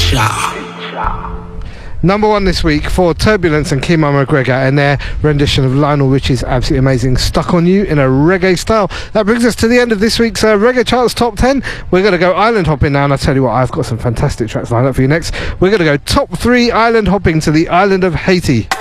Number one this week for Turbulence and Kimo McGregor and their rendition of Lionel Richie's absolutely amazing Stuck on You in a reggae style. That brings us to the end of this week's Reggae Charts Top 10. We're going to go island hopping now, and I'll tell you what, I've got some fantastic tracks lined up for you next. We're going to go top 3 island hopping to the island of Haiti.